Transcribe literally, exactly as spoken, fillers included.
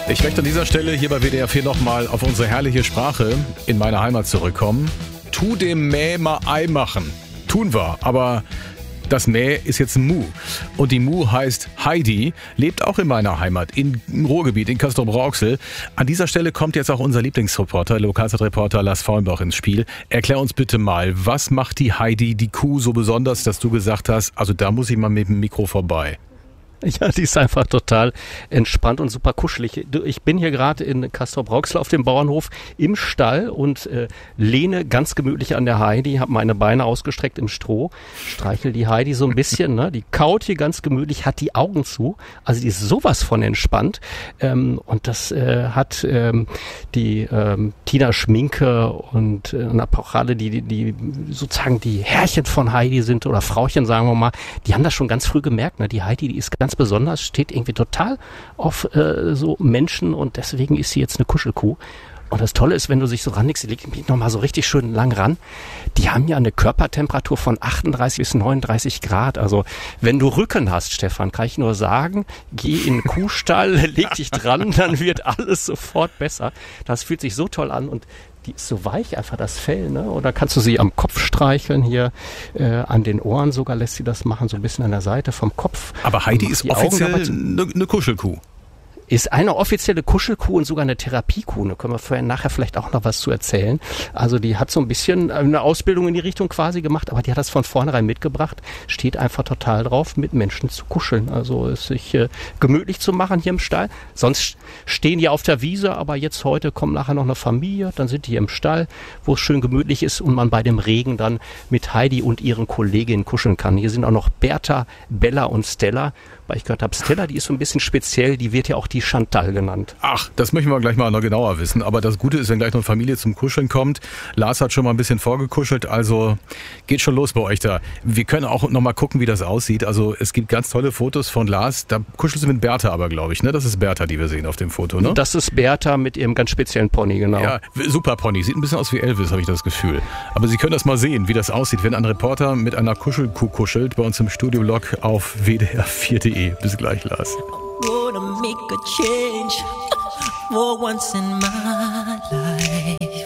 Ich möchte an dieser Stelle hier bei W D R vier nochmal auf unsere herrliche Sprache in meiner Heimat zurückkommen. Tu dem Mäh mal Ei machen. Tun wir, aber das Mäh ist jetzt ein Mu. Und die Mu heißt Heidi, lebt auch in meiner Heimat, im Ruhrgebiet, in Castrop-Rauxel. An dieser Stelle kommt jetzt auch unser Lieblingsreporter, Lokalzeitreporter Lars Faulenbach ins Spiel. Erklär uns bitte mal, was macht die Heidi, die Kuh, so besonders, dass du gesagt hast, also da muss ich mal mit dem Mikro vorbei. Ja, die ist einfach total entspannt und super kuschelig. Ich bin hier gerade in Castrop-Rauxel auf dem Bauernhof im Stall und äh, lehne ganz gemütlich an der Heidi, habe meine Beine ausgestreckt im Stroh, streichel die Heidi so ein bisschen, ne? Die kaut hier ganz gemütlich, hat die Augen zu, also die ist sowas von entspannt ähm, und das äh, hat ähm, die ähm, Tina Schminke und äh, auch alle, die, die, die sozusagen die Herrchen von Heidi sind oder Frauchen, sagen wir mal, die haben das schon ganz früh gemerkt, ne? Die Heidi, die ist ganz Ganz besonders, steht irgendwie total auf äh, so Menschen und deswegen ist sie jetzt eine Kuschelkuh. Und das Tolle ist, wenn du sich so ranlegst, die legt mich nochmal so richtig schön lang ran, die haben ja eine Körpertemperatur von achtunddreißig bis neununddreißig Grad. Also wenn du Rücken hast, Stefan, kann ich nur sagen, geh in den Kuhstall, leg dich dran, dann wird alles sofort besser. Das fühlt sich so toll an und die ist so weich, einfach das Fell, ne? Oder kannst du sie am Kopf streicheln, hier äh, an den Ohren sogar lässt sie das machen, so ein bisschen an der Seite vom Kopf. Aber Heidi ist offiziell eine ne Kuschelkuh. Ist eine offizielle Kuschelkuh und sogar eine Therapiekuh. Da können wir vorher nachher vielleicht auch noch was zu erzählen. Also die hat so ein bisschen eine Ausbildung in die Richtung quasi gemacht, aber die hat das von vornherein mitgebracht. Steht einfach total drauf, mit Menschen zu kuscheln. Also es sich äh, gemütlich zu machen hier im Stall. Sonst stehen die auf der Wiese, aber jetzt heute kommt nachher noch eine Familie. Dann sind die hier im Stall, wo es schön gemütlich ist und man bei dem Regen dann mit Heidi und ihren Kolleginnen kuscheln kann. Hier sind auch noch Bertha, Bella und Stella. Weil ich gehört habe, Stella, die ist so ein bisschen speziell, die wird ja auch die Chantal genannt. Ach, das möchten wir gleich mal noch genauer wissen. Aber das Gute ist, wenn gleich noch eine Familie zum Kuscheln kommt. Lars hat schon mal ein bisschen vorgekuschelt, also geht schon los bei euch da. Wir können auch noch mal gucken, wie das aussieht. Also es gibt ganz tolle Fotos von Lars. Da kuschelst du mit Bertha aber, glaube ich, ne? Das ist Bertha, die wir sehen auf dem Foto, ne? Das ist Bertha mit ihrem ganz speziellen Pony, genau. Ja, super Pony. Sieht ein bisschen aus wie Elvis, habe ich das Gefühl. Aber Sie können das mal sehen, wie das aussieht, wenn ein Reporter mit einer Kuschelkuh kuschelt, bei uns im Studiolog auf w d r vier punkt de. Bis gleich, Lars. Gonna make a change for once in my life.